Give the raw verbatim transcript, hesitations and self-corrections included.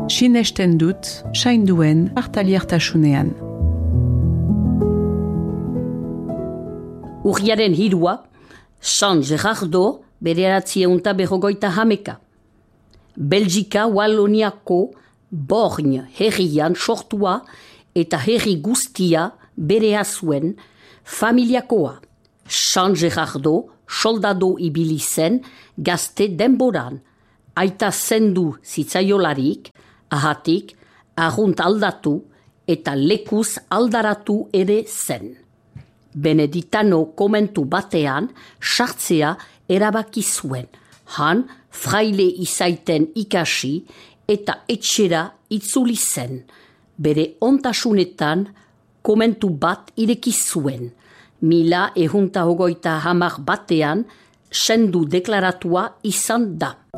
sinesten dut sainduen partaliertasunean. Urriaren hirua, San Gerardo bederatziehunta berrogoita hameka. Belgika Walloniako Borgne herrian sortua eta herri guztia berea zuen familiakoa. San Gerardo soldado ibili zen gazte denboran. Aita zendu zitzaiolarik, ahatik, arrunt aldatu eta lekuz aldaratu ere zen. Beneditano komentu batean sartzea erabaki zuen. Han fraile izaiten ikasi eta etxera itzuli zen. Bere ontasunetan komentu bat ireki zuen. Mila ehunta hogeita hamar batean sendu deklaratua izan da.